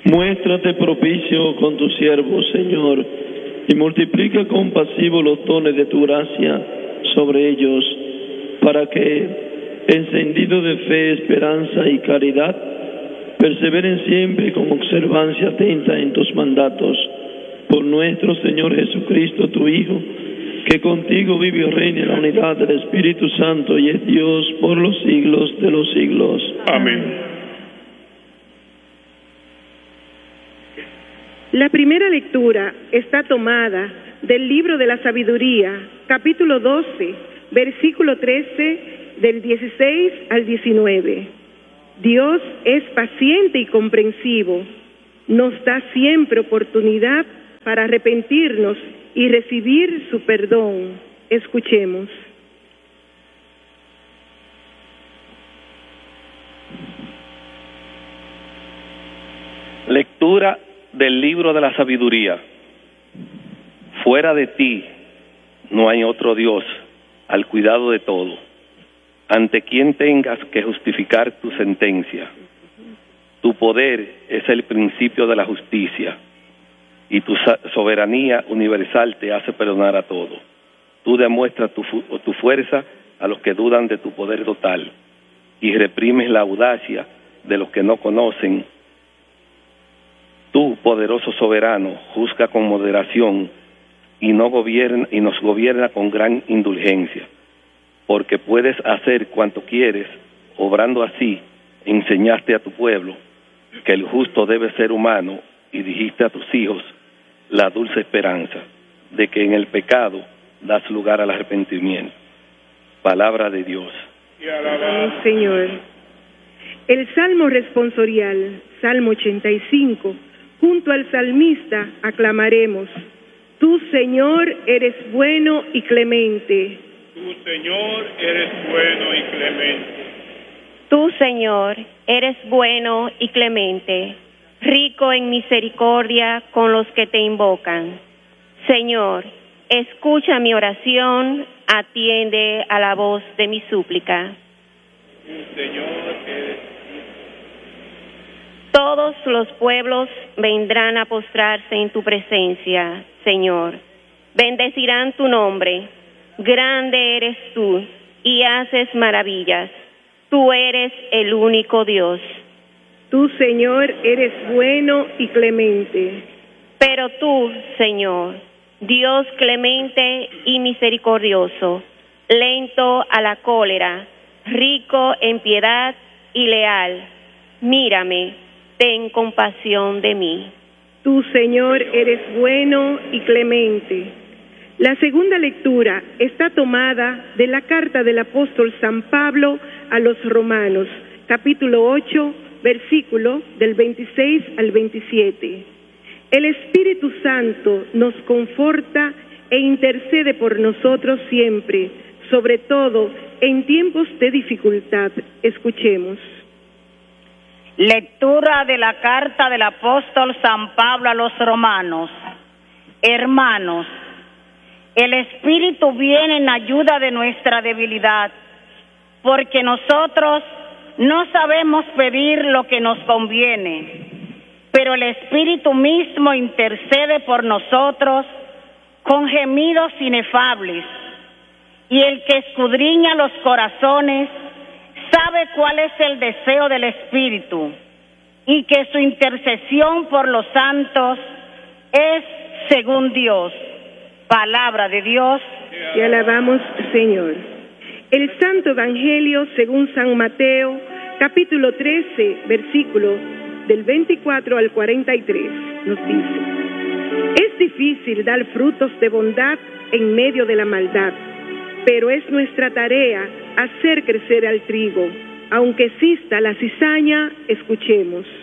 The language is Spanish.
Muéstrate propicio con tu siervo, Señor, y multiplica compasivo los dones de tu gracia sobre ellos, para que, encendidos de fe, esperanza y caridad, perseveren siempre con observancia atenta en tus mandatos. Por nuestro Señor Jesucristo, tu Hijo, que contigo vive y reina en la unidad del Espíritu Santo y es Dios por los siglos de los siglos. Amén. La primera lectura está tomada del libro de la Sabiduría, capítulo 12, versículo 13, del 16 al 19. Dios es paciente y comprensivo, nos da siempre oportunidad para arrepentirnos y recibir su perdón. Escuchemos. Lectura del libro de la sabiduría. Fuera de ti no hay otro Dios al cuidado de todo, ante quien tengas que justificar tu sentencia. Tu poder es el principio de la justicia, y tu soberanía universal te hace perdonar a todo. Tú demuestras tu fuerza a los que dudan de tu poder total, y reprimes la audacia de los que no conocen. Tú, poderoso soberano, juzga con moderación y nos gobierna con gran indulgencia, porque puedes hacer cuanto quieres. Obrando así, enseñaste a tu pueblo que el justo debe ser humano, y dijiste a tus hijos la dulce esperanza de que en el pecado das lugar al arrepentimiento. Palabra de Dios. Amén, Señor. El Salmo responsorial, Salmo 85, junto al salmista aclamaremos: Tú, Señor, eres bueno y clemente. Tú, Señor, eres bueno y clemente. Tú, Señor, eres bueno y clemente, rico en misericordia con los que te invocan. Señor, escucha mi oración, atiende a la voz de mi súplica. Tú, Señor, eres... Todos los pueblos vendrán a postrarse en tu presencia, Señor. Bendecirán tu nombre. Grande eres tú y haces maravillas. Tú eres el único Dios. Tú, Señor, eres bueno y clemente. Pero tú, Señor, Dios clemente y misericordioso, lento a la cólera, rico en piedad y leal, mírame, ten compasión de mí. Tú, Señor, eres bueno y clemente. La segunda lectura está tomada de la carta del apóstol San Pablo a los Romanos, capítulo 8, versículo del 26 al 27. El Espíritu Santo nos conforta e intercede por nosotros siempre, sobre todo en tiempos de dificultad. Escuchemos. Lectura de la carta del apóstol San Pablo a los Romanos. Hermanos, el Espíritu viene en ayuda de nuestra debilidad, porque nosotros no sabemos pedir lo que nos conviene, pero el Espíritu mismo intercede por nosotros con gemidos inefables, y el que escudriña los corazones sabe cuál es el deseo del Espíritu, y que su intercesión por los santos es según Dios. Palabra de Dios. Te alabamos, Señor. El Santo Evangelio según San Mateo, capítulo 13, versículos del 24 al 43, nos dice: Es difícil dar frutos de bondad en medio de la maldad, pero es nuestra tarea hacer crecer al trigo. Aunque exista la cizaña, escuchemos.